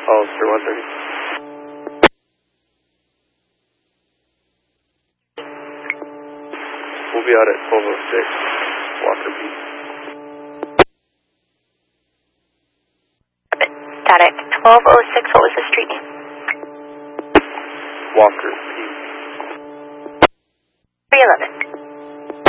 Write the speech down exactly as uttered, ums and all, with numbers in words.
Hollister one thirty. We'll be out at twelve oh six, Walker Peak. Got it. twelve oh six, what was the street name? Walker Peak. three eleven.